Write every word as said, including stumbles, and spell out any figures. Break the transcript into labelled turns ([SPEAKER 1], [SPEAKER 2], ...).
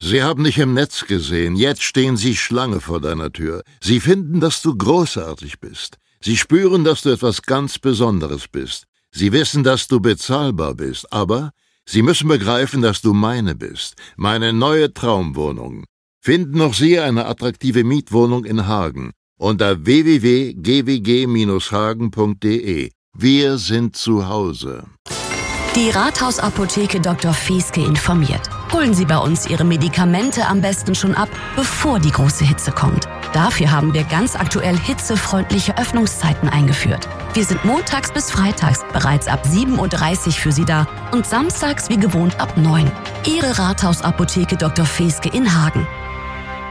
[SPEAKER 1] Sie haben dich im Netz gesehen, jetzt stehen Sie Schlange vor deiner Tür. Sie finden, dass du großartig bist. Sie spüren, dass du etwas ganz Besonderes bist. Sie wissen, dass du bezahlbar bist, aber Sie müssen begreifen, dass du meine bist, meine neue Traumwohnung. Finden auch Sie eine attraktive Mietwohnung in Hagen unter w w w punkt g w g Bindestrich hagen punkt d e. Wir sind zu Hause.
[SPEAKER 2] Die Rathausapotheke Doktor Fieske informiert. Holen Sie bei uns Ihre Medikamente am besten schon ab, bevor die große Hitze kommt. Dafür haben wir ganz aktuell hitzefreundliche Öffnungszeiten eingeführt. Wir sind montags bis freitags bereits ab sieben Uhr dreißig für Sie da und samstags wie gewohnt ab neun. Ihre Rathausapotheke Doktor Fieske in Hagen.